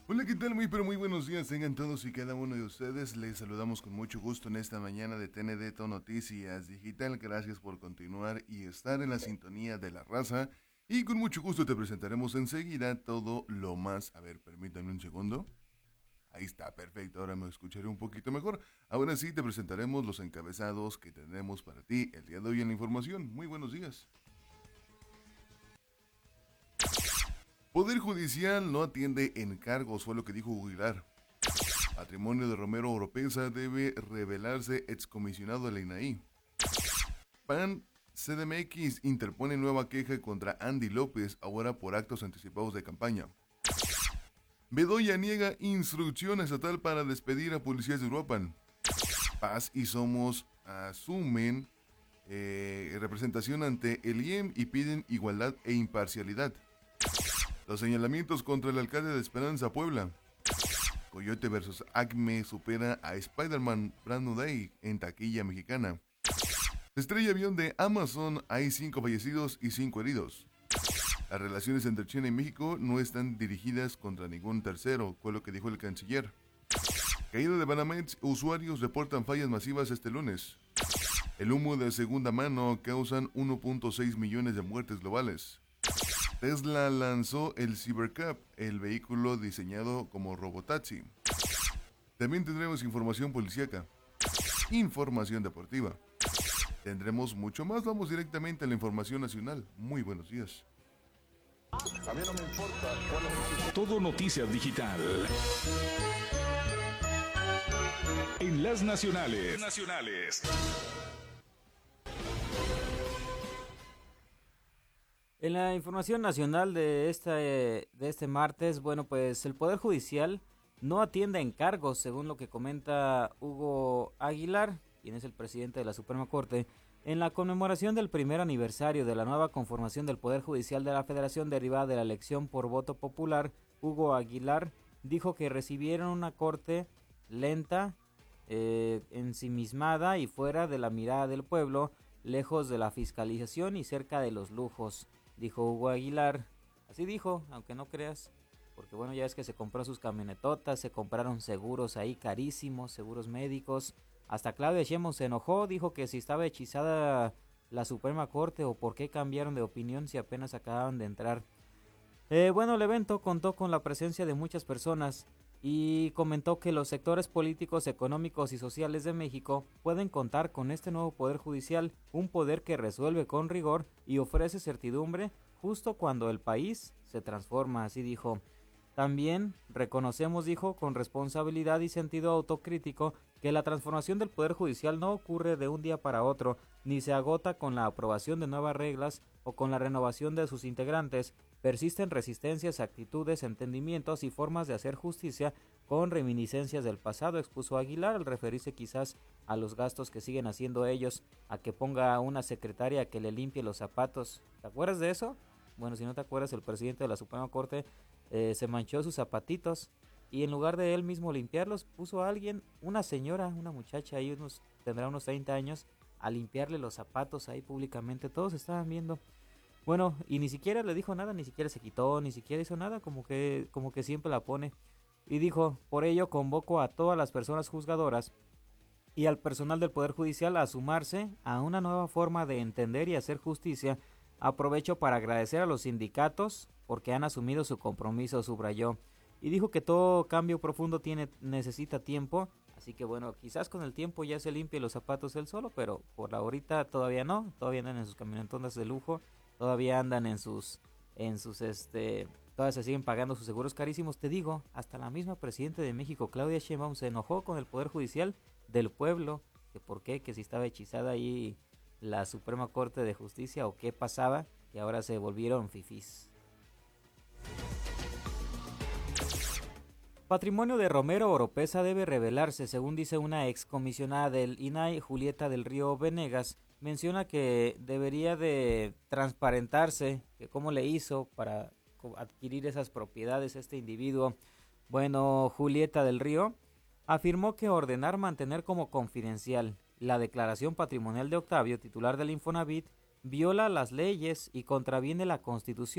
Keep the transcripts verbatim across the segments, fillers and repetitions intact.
Hola, ¿qué tal? Muy pero muy buenos días, tengan todos y cada uno de ustedes. Les saludamos con mucho gusto en esta mañana de T N D To Noticias Digital. Gracias por continuar y estar en la sintonía de la raza. Y con mucho gusto te presentaremos enseguida todo lo más. A ver, permítanme un segundo. Ahí está, perfecto, ahora me escucharé un poquito mejor. Ahora sí te presentaremos los encabezados que tenemos para ti el día de hoy en la información. Muy buenos días. Poder Judicial no atiende encargos, fue lo que dijo Aguilar. Patrimonio de Romero Oropesa debe revelarse excomisionado de la I N A I. P A N C D M X interpone nueva queja contra Andy López, ahora por actos anticipados de campaña. Bedoya niega instrucción estatal para despedir a policías de Uruapan. Paz y Somos asumen eh, representación ante el I E M y piden igualdad e imparcialidad. Los señalamientos contra el alcalde de Esperanza, Puebla. Coyote versus Acme supera a Spider-Man Brand New Day en taquilla mexicana. Estrella avión de Amazon, hay cinco fallecidos y cinco heridos. Las relaciones entre China y México no están dirigidas contra ningún tercero, fue lo que dijo el canciller. Caída de Banamex, usuarios reportan fallas masivas este lunes. El humo de segunda mano causan uno punto seis millones de muertes globales. Tesla lanzó el Cybercab, el vehículo diseñado como robotaxi. También tendremos información policíaca, información deportiva. Tendremos mucho más, vamos directamente a la información nacional. Muy buenos días. A mí no me importa. Todo Noticias Digital. En las nacionales. Nacionales. En la información nacional de este, de este martes, bueno, pues el Poder Judicial no atiende encargos, según lo que comenta Hugo Aguilar, quien es el presidente de la Suprema Corte. En la conmemoración del primer aniversario de la nueva conformación del Poder Judicial de la Federación derivada de la elección por voto popular, Hugo Aguilar dijo que recibieron una corte lenta, eh, ensimismada y fuera de la mirada del pueblo, lejos de la fiscalización y cerca de los lujos. Dijo Hugo Aguilar, así dijo, aunque no creas, porque bueno, ya es que se compró sus camionetotas, se compraron seguros ahí carísimos, seguros médicos. Hasta Claudia Sheinbaum se enojó, dijo que si estaba hechizada la Suprema Corte o por qué cambiaron de opinión si apenas acababan de entrar. Eh, bueno, el evento contó con la presencia de muchas personas y comentó que los sectores políticos, económicos y sociales de México pueden contar con este nuevo Poder Judicial, un poder que resuelve con rigor y ofrece certidumbre justo cuando el país se transforma, así dijo. También reconocemos, dijo, con responsabilidad y sentido autocrítico, que la transformación del Poder Judicial no ocurre de un día para otro, ni se agota con la aprobación de nuevas reglas o con la renovación de sus integrantes. Persisten resistencias, actitudes, entendimientos y formas de hacer justicia con reminiscencias del pasado, expuso Aguilar al referirse quizás a los gastos que siguen haciendo ellos, a que ponga una secretaria que le limpie los zapatos. ¿Te acuerdas de eso? Bueno, si no te acuerdas, el presidente de la Suprema Corte eh, se manchó sus zapatitos y en lugar de él mismo limpiarlos, puso a alguien, una señora, una muchacha ahí, unos, tendrá unos treinta años, a limpiarle los zapatos ahí públicamente. Todos estaban viendo. Bueno, y ni siquiera le dijo nada, ni siquiera se quitó, ni siquiera hizo nada, como que, como que siempre la pone. Y dijo, por ello convoco a todas las personas juzgadoras y al personal del Poder Judicial a sumarse a una nueva forma de entender y hacer justicia. Aprovecho para agradecer a los sindicatos porque han asumido su compromiso, subrayó. Y dijo que todo cambio profundo tiene, necesita tiempo, así que bueno, quizás con el tiempo ya se limpie los zapatos él solo, pero por la ahorita todavía no, todavía andan en sus camionetonas de lujo, todavía andan en sus, en sus, este, todavía se siguen pagando sus seguros carísimos. Te digo, hasta la misma presidenta de México, Claudia Sheinbaum, se enojó con el Poder Judicial del pueblo, que por qué, que si estaba hechizada ahí la Suprema Corte de Justicia o qué pasaba, y ahora se volvieron fifís. Patrimonio de Romero Oropesa debe revelarse, según dice una excomisionada del I N A I, Julieta del Río Venegas. Menciona que debería de transparentarse, que cómo le hizo para adquirir esas propiedades este individuo. Bueno, Julieta del Río afirmó que ordenar mantener como confidencial la declaración patrimonial de Octavio, titular del Infonavit, viola las leyes y contraviene la Constitución,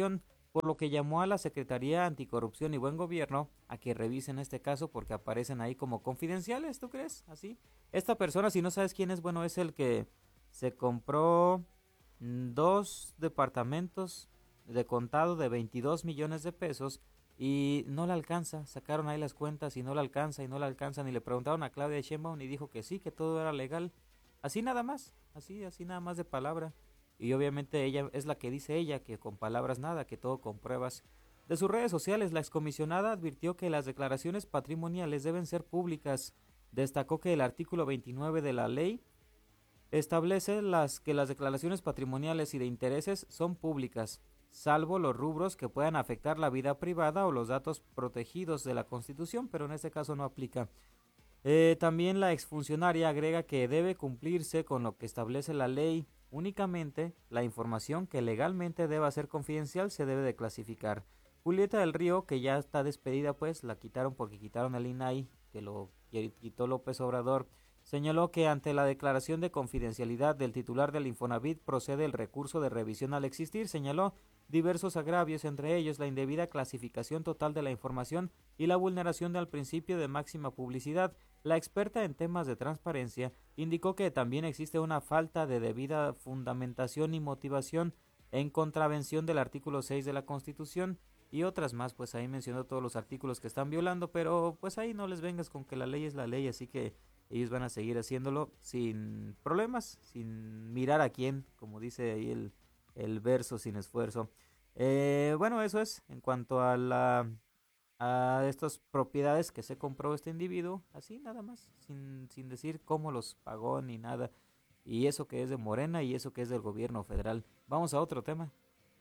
por lo que llamó a la Secretaría Anticorrupción y Buen Gobierno a que revisen este caso porque aparecen ahí como confidenciales, ¿tú crees? Así. Esta persona, si no sabes quién es, bueno, es el que se compró mm, dos departamentos de contado de veintidós millones de pesos y no le alcanza. Sacaron ahí las cuentas y no le alcanza y no le alcanzan y le preguntaron a Claudia Sheinbaum y dijo que sí, que todo era legal. Así nada más, así, así nada más de palabra. Y obviamente ella es la que dice ella que con palabras nada, que todo con pruebas. De sus redes sociales, la excomisionada advirtió que las declaraciones patrimoniales deben ser públicas. Destacó que el artículo veintinueve de la ley establece las, que las declaraciones patrimoniales y de intereses son públicas, salvo los rubros que puedan afectar la vida privada o los datos protegidos de la Constitución, pero en este caso no aplica. Eh, también la exfuncionaria agrega que debe cumplirse con lo que establece la ley. Únicamente la información que legalmente deba ser confidencial se debe de clasificar. Julieta del Río, que ya está despedida, pues la quitaron porque quitaron el I N A I, que lo quitó López Obrador, señaló que ante la declaración de confidencialidad del titular del Infonavit procede el recurso de revisión al existir. Señaló diversos agravios, entre ellos la indebida clasificación total de la información y la vulneración del principio de máxima publicidad. La experta en temas de transparencia indicó que también existe una falta de debida fundamentación y motivación en contravención del artículo seis de la Constitución y otras más. Pues ahí mencionó todos los artículos que están violando, pero pues ahí no les vengas con que la ley es la ley, así que ellos van a seguir haciéndolo sin problemas, sin mirar a quién, como dice ahí el, el verso, sin esfuerzo. Eh, bueno, eso es en cuanto a la a estas propiedades que se compró este individuo, así nada más, sin, sin decir cómo los pagó ni nada. Y eso que es de Morena y eso que es del gobierno federal. Vamos a otro tema.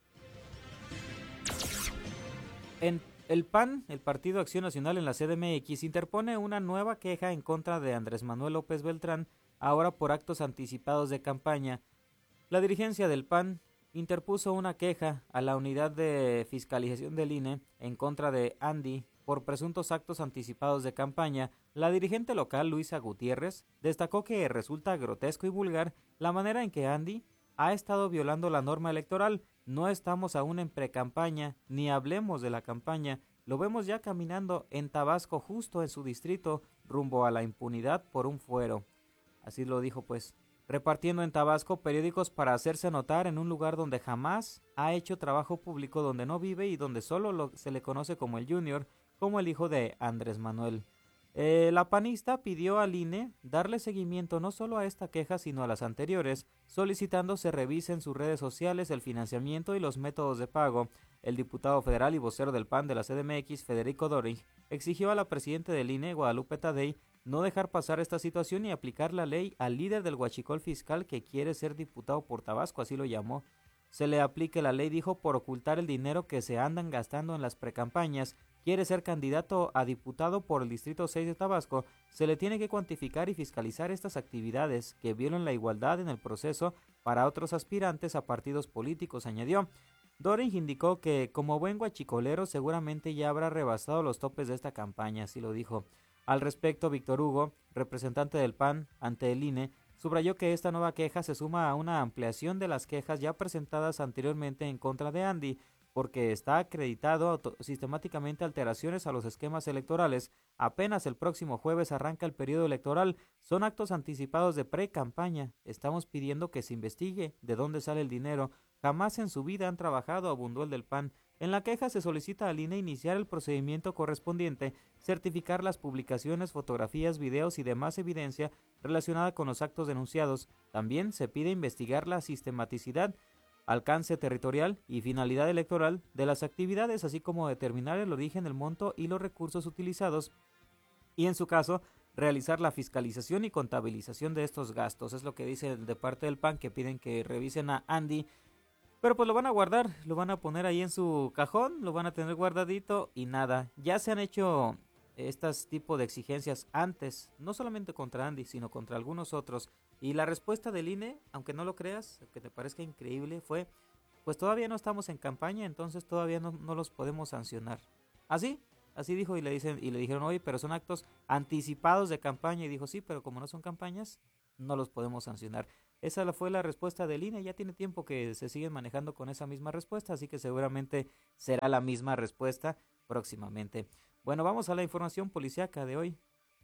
En el P A N, el Partido Acción Nacional en la C D M X, interpone una nueva queja en contra de Andrés Manuel López Beltrán, ahora por actos anticipados de campaña. La dirigencia del P A N interpuso una queja a la unidad de fiscalización del I N E en contra de Andy por presuntos actos anticipados de campaña. La dirigente local, Luisa Gutiérrez, destacó que resulta grotesco y vulgar la manera en que Andy ha estado violando la norma electoral. No estamos aún en precampaña, ni hablemos de la campaña. Lo vemos ya caminando en Tabasco, justo en su distrito, rumbo a la impunidad por un fuero. Así lo dijo, pues. Repartiendo en Tabasco periódicos para hacerse notar en un lugar donde jamás ha hecho trabajo público, donde no vive y donde solo lo, se le conoce como el Junior, como el hijo de Andrés Manuel. Eh, la panista pidió al I N E darle seguimiento no solo a esta queja sino a las anteriores, solicitando se revisen sus redes sociales, el financiamiento y los métodos de pago. El diputado federal y vocero del P A N de la C D M X, Federico Doring, exigió a la presidenta del I N E, Guadalupe Tadei, no dejar pasar esta situación y aplicar la ley al líder del huachicol fiscal que quiere ser diputado por Tabasco, así lo llamó. Se le aplique la ley, dijo, por ocultar el dinero que se andan gastando en las precampañas. Quiere ser candidato a diputado por el Distrito seis de Tabasco, se le tiene que cuantificar y fiscalizar estas actividades que violan la igualdad en el proceso para otros aspirantes a partidos políticos, añadió. Doring indicó que, como buen guachicolero, seguramente ya habrá rebasado los topes de esta campaña, así lo dijo. Al respecto, Víctor Hugo, representante del P A N ante el I N E, subrayó que esta nueva queja se suma a una ampliación de las quejas ya presentadas anteriormente en contra de Andy, porque está acreditado sistemáticamente alteraciones a los esquemas electorales. Apenas el próximo jueves arranca el periodo electoral. Son actos anticipados de pre-campaña. Estamos pidiendo que se investigue de dónde sale el dinero. Jamás en su vida han trabajado, abundó el del P A N. En la queja se solicita al I N E iniciar el procedimiento correspondiente, certificar las publicaciones, fotografías, videos y demás evidencia relacionada con los actos denunciados. También se pide investigar la sistematicidad, alcance territorial y finalidad electoral de las actividades, así como determinar el origen, el monto y los recursos utilizados y, en su caso, realizar la fiscalización y contabilización de estos gastos. Es lo que dice de parte del P A N, que piden que revisen a Andy, pero pues lo van a guardar, lo van a poner ahí en su cajón, lo van a tener guardadito y nada. Ya se han hecho estas tipo de exigencias antes, no solamente contra Andy, sino contra algunos otros. Y la respuesta del I N E, aunque no lo creas, que te parezca increíble, fue, pues todavía no estamos en campaña, entonces todavía no, no los podemos sancionar. Así, así dijo y le dicen y le dijeron, oye, pero son actos anticipados de campaña. Y dijo, sí, pero como no son campañas, no los podemos sancionar. Esa la- fue la respuesta del I N E. Ya tiene tiempo que se siguen manejando con esa misma respuesta, así que seguramente será la misma respuesta próximamente. Bueno, vamos a la información policíaca de hoy.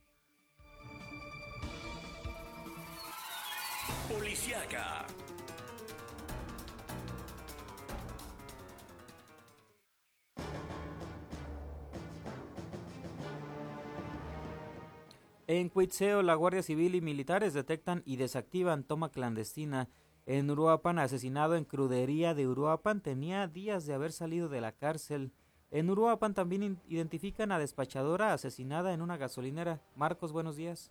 Policiaca. En Cuitzeo, la Guardia Civil y militares detectan y desactivan toma clandestina. En Uruapan, asesinado en crudería de Uruapan, tenía días de haber salido de la cárcel. En Uruapan también in- identifican a despachadora asesinada en una gasolinera. Marcos, buenos días.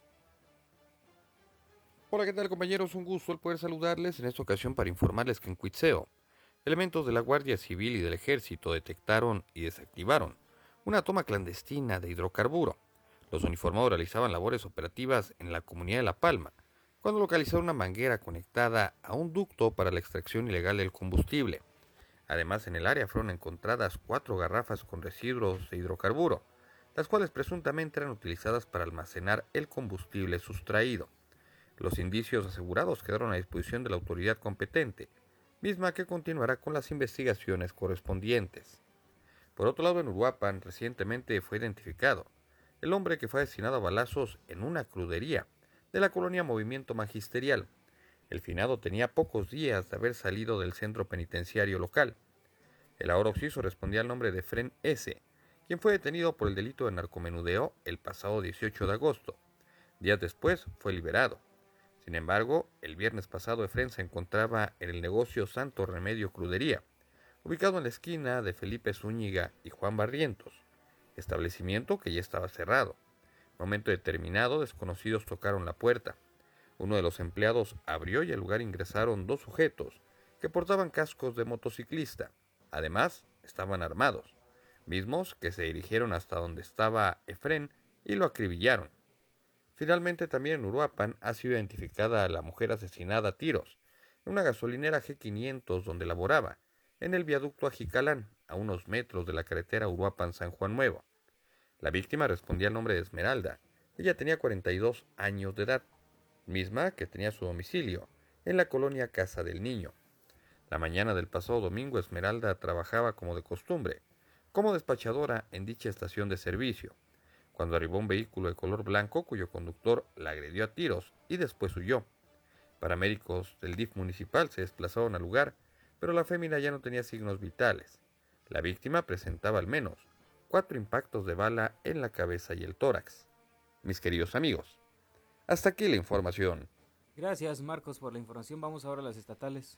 Hola, ¿qué tal compañeros? Un gusto el poder saludarles en esta ocasión para informarles que en Cuitzeo, elementos de la Guardia Civil y del Ejército detectaron y desactivaron una toma clandestina de hidrocarburo. Los uniformados realizaban labores operativas en la comunidad de La Palma, cuando localizaron una manguera conectada a un ducto para la extracción ilegal del combustible. Además, en el área fueron encontradas cuatro garrafas con residuos de hidrocarburo, las cuales presuntamente eran utilizadas para almacenar el combustible sustraído. Los indicios asegurados quedaron a disposición de la autoridad competente, misma que continuará con las investigaciones correspondientes. Por otro lado, en Uruapan recientemente fue identificado el hombre que fue asesinado a balazos en una crudería de la colonia Movimiento Magisterial. El finado tenía pocos días de haber salido del centro penitenciario local. El ahora occiso respondía al nombre de Efrén S., quien fue detenido por el delito de narcomenudeo el pasado dieciocho de agosto. Días después fue liberado. Sin embargo, el viernes pasado Efrén se encontraba en el negocio Santo Remedio Crudería, ubicado en la esquina de Felipe Zúñiga y Juan Barrientos, establecimiento que ya estaba cerrado. Momento determinado, desconocidos tocaron la puerta. Uno de los empleados abrió y al lugar ingresaron dos sujetos que portaban cascos de motociclista. Además, estaban armados, mismos que se dirigieron hasta donde estaba Efrén y lo acribillaron. Finalmente, también en Uruapan ha sido identificada la mujer asesinada a tiros en una gasolinera G quinientos donde laboraba, en el viaducto Ajicalán, a unos metros de la carretera Uruapan-San Juan Nuevo. La víctima respondía al nombre de Esmeralda. Ella tenía cuarenta y dos años de edad, misma que tenía su domicilio en la colonia Casa del Niño. La mañana del pasado domingo, Esmeralda trabajaba como de costumbre, como despachadora en dicha estación de servicio, cuando arribó un vehículo de color blanco cuyo conductor la agredió a tiros y después huyó. Paramédicos del D I F municipal se desplazaron al lugar, pero la fémina ya no tenía signos vitales. La víctima presentaba al menos cuatro impactos de bala en la cabeza y el tórax. Mis queridos amigos, hasta aquí la información. Gracias, Marcos, por la información. Vamos ahora a las estatales.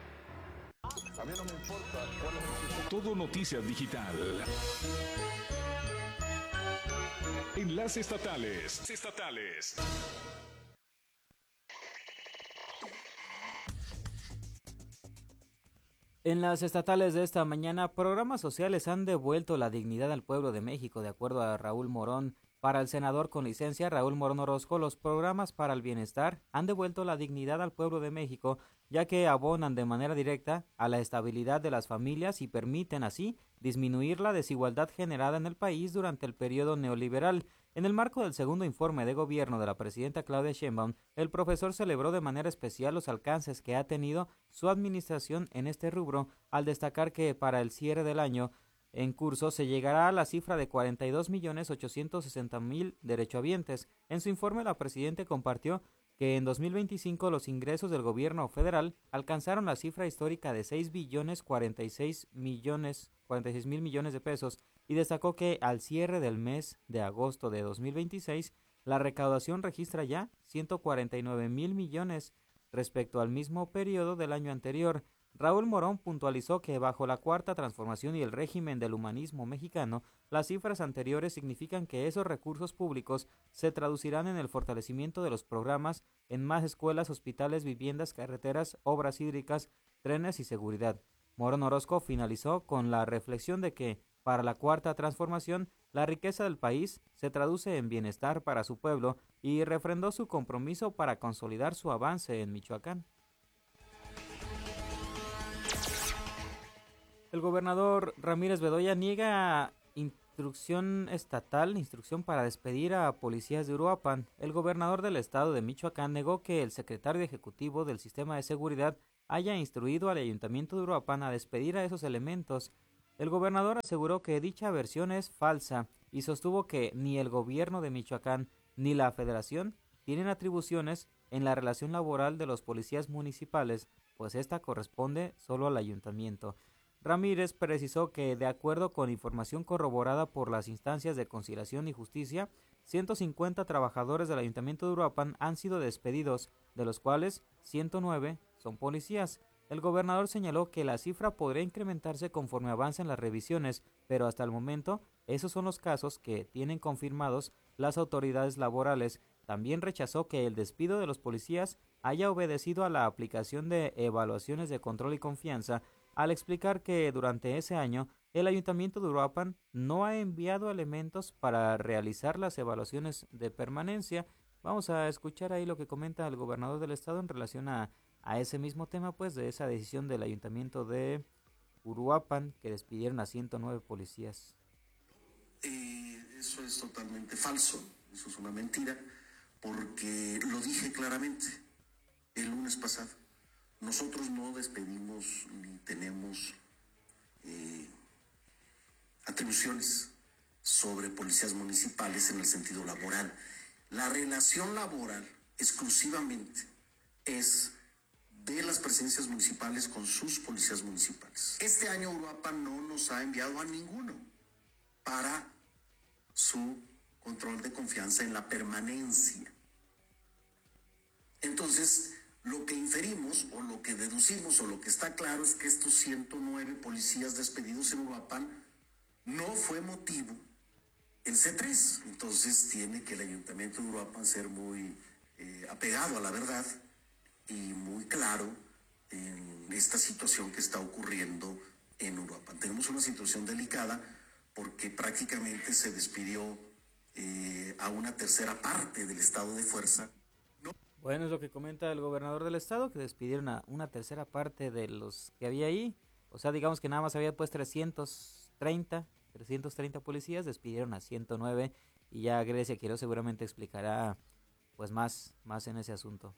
A mí no me importa cuál es el sistema. Todo Noticias Digital. Enlace estatales. Estatales. En las estatales de esta mañana, programas sociales han devuelto la dignidad al pueblo de México, de acuerdo a Raúl Morón. Para el senador con licencia Raúl Morón Orozco, los programas para el bienestar han devuelto la dignidad al pueblo de México, ya que abonan de manera directa a la estabilidad de las familias y permiten así disminuir la desigualdad generada en el país durante el periodo neoliberal. En el marco del segundo informe de gobierno de la presidenta Claudia Sheinbaum, el profesor celebró de manera especial los alcances que ha tenido su administración en este rubro, al destacar que para el cierre del año en curso se llegará a la cifra de cuarenta y dos millones ochocientos sesenta mil derechohabientes. En su informe, la presidenta compartió que en dos mil veinticinco los ingresos del gobierno federal alcanzaron la cifra histórica de seis billones cuarenta y seis millones, cuarenta y seis mil millones de pesos, y destacó que al cierre del mes de agosto de dos mil veintiséis la recaudación registra ya ciento cuarenta y nueve mil millones respecto al mismo periodo del año anterior. Raúl Morón puntualizó que bajo la Cuarta Transformación y el régimen del humanismo mexicano, las cifras anteriores significan que esos recursos públicos se traducirán en el fortalecimiento de los programas en más escuelas, hospitales, viviendas, carreteras, obras hídricas, trenes y seguridad. Morón Orozco finalizó con la reflexión de que, para la Cuarta Transformación, la riqueza del país se traduce en bienestar para su pueblo y refrendó su compromiso para consolidar su avance en Michoacán. El gobernador Ramírez Bedoya niega instrucción estatal, instrucción para despedir a policías de Uruapan. El gobernador del estado de Michoacán negó que el secretario ejecutivo del sistema de seguridad haya instruido al ayuntamiento de Uruapan a despedir a esos elementos. El gobernador aseguró que dicha versión es falsa y sostuvo que ni el gobierno de Michoacán ni la federación tienen atribuciones en la relación laboral de los policías municipales, pues esta corresponde solo al ayuntamiento. Ramírez precisó que, de acuerdo con información corroborada por las instancias de conciliación y justicia, ciento cincuenta trabajadores del Ayuntamiento de Uruapan han sido despedidos, de los cuales ciento nueve son policías. El gobernador señaló que la cifra podría incrementarse conforme avancen las revisiones, pero hasta el momento esos son los casos que tienen confirmados las autoridades laborales. También rechazó que el despido de los policías haya obedecido a la aplicación de evaluaciones de control y confianza, al explicar que durante ese año el Ayuntamiento de Uruapan no ha enviado elementos para realizar las evaluaciones de permanencia. Vamos a escuchar ahí lo que comenta el gobernador del estado en relación a, a ese mismo tema, pues, de esa decisión del Ayuntamiento de Uruapan, que despidieron a ciento nueve policías. Eh, eso es totalmente falso, eso es una mentira, porque lo dije claramente el lunes pasado. Nosotros no despedimos ni tenemos eh, atribuciones sobre policías municipales en el sentido laboral. La relación laboral exclusivamente es de las presidencias municipales con sus policías municipales. Este año Uruapan no nos ha enviado a ninguno para su control de confianza en la permanencia. Entonces, lo que inferimos o lo que deducimos o lo que está claro es que estos ciento nueve policías despedidos en Uruapan no fue motivo el C tres. Entonces tiene que el Ayuntamiento de Uruapan ser muy eh, apegado a la verdad y muy claro en esta situación que está ocurriendo en Uruapan. Tenemos una situación delicada porque prácticamente se despidió eh, a una tercera parte del estado de fuerza. Bueno, es lo que comenta el gobernador del estado, que despidieron a una tercera parte de los que había ahí. O sea, digamos que nada más había pues trescientos treinta policías, despidieron a ciento nueve y ya Grecia Quiroz seguramente explicará pues más, más en ese asunto.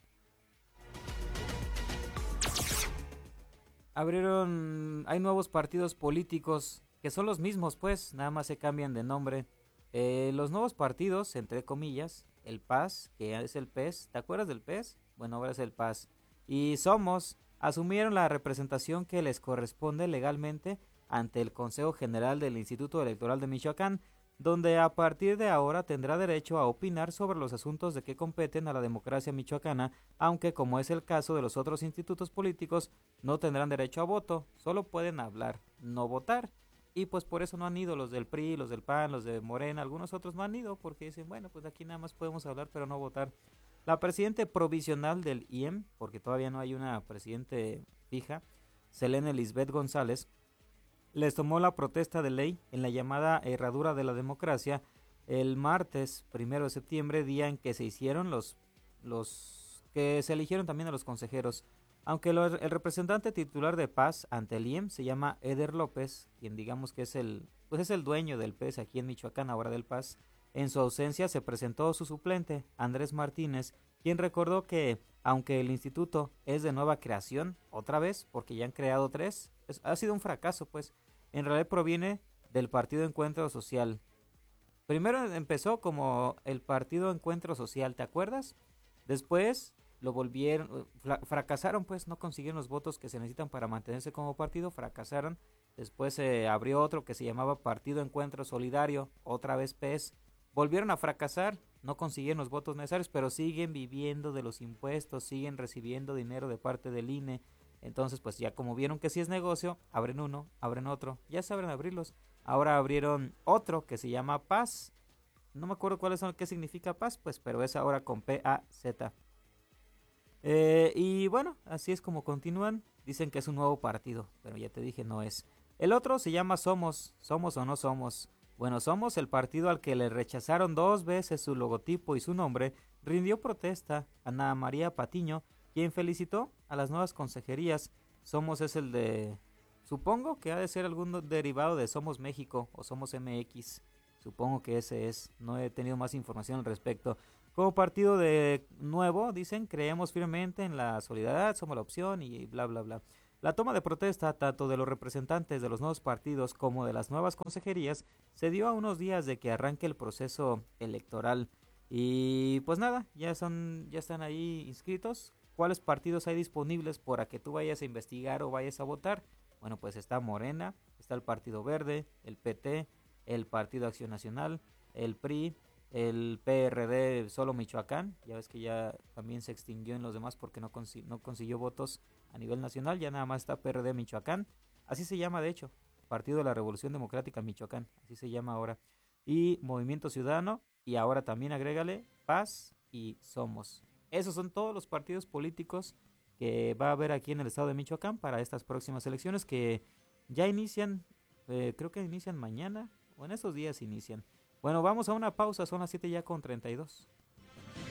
Abrieron, hay nuevos partidos políticos que son los mismos pues, nada más se cambian de nombre. Eh, los nuevos partidos, entre comillas, el P A S, que es el P E S, ¿te acuerdas del P E S? Bueno, ahora es el P A S. Y Somos asumieron la representación que les corresponde legalmente ante el Consejo General del Instituto Electoral de Michoacán, donde a partir de ahora tendrá derecho a opinar sobre los asuntos de que competen a la democracia michoacana, aunque como es el caso de los otros institutos políticos, no tendrán derecho a voto, solo pueden hablar, no votar. Y pues por eso no han ido los del P R I, los del P A N, los de Morena, algunos otros no han ido porque dicen, bueno, pues aquí nada más podemos hablar pero no votar. La presidente provisional del I E M, porque todavía no hay una presidente fija, Selene Lisbeth González, les tomó la protesta de ley en la llamada herradura de la democracia el martes primero de septiembre, día en que se hicieron los, los que se eligieron también a los consejeros. Aunque lo, el representante titular de P A S ante el I E M se llama Eder López, quien digamos que es el, pues es el dueño del P E S aquí en Michoacán, ahora del P A S, en su ausencia se presentó su suplente, Andrés Martínez, quien recordó que, aunque el instituto es de nueva creación, otra vez, porque ya han creado tres, es, ha sido un fracaso, pues, en realidad proviene del Partido Encuentro Social. Primero empezó como el Partido Encuentro Social, ¿te acuerdas? Después lo volvieron, fracasaron pues, no consiguieron los votos que se necesitan para mantenerse como partido, fracasaron. Después se eh, abrió otro que se llamaba Partido Encuentro Solidario, otra vez P E S. Volvieron a fracasar, no consiguieron los votos necesarios, pero siguen viviendo de los impuestos, siguen recibiendo dinero de parte del I N E. Entonces, pues ya como vieron que sí es negocio, abren uno, abren otro, ya saben abrirlos. Ahora abrieron otro que se llama P A S. No me acuerdo cuáles son, qué significa P A S, pues, pero es ahora con P A Z. Eh, y bueno, así es como continúan. Dicen que es un nuevo partido, pero ya te dije, no es. El otro se llama Somos, Somos o no Somos. Bueno, Somos, el partido al que le rechazaron dos veces su logotipo y su nombre, rindió protesta a Ana María Patiño, quien felicitó a las nuevas consejerías. Somos es el de, supongo que ha de ser algún derivado de Somos México o Somos M X. Supongo que ese es, no he tenido más información al respecto. Como partido de nuevo, dicen, creemos firmemente en la solidaridad, somos la opción y bla, bla, bla. La toma de protesta, tanto de los representantes de los nuevos partidos como de las nuevas consejerías, se dio a unos días de que arranque el proceso electoral. Y pues nada, ya, son, ya están ahí inscritos. ¿Cuáles partidos hay disponibles para que tú vayas a investigar o vayas a votar? Bueno, pues está Morena, está el Partido Verde, el P T, el Partido Acción Nacional, el P R I, el P R D solo Michoacán, ya ves que ya también se extinguió en los demás porque no, consi- no consiguió votos a nivel nacional, ya nada más está P R D Michoacán, así se llama de hecho, Partido de la Revolución Democrática Michoacán, así se llama ahora, y Movimiento Ciudadano, y ahora también agrégale Paz y Somos. Esos son todos los partidos políticos que va a haber aquí en el estado de Michoacán para estas próximas elecciones que ya inician, eh, creo que inician mañana o en esos días inician. Bueno, vamos a una pausa, son las siete ya con treinta y dos.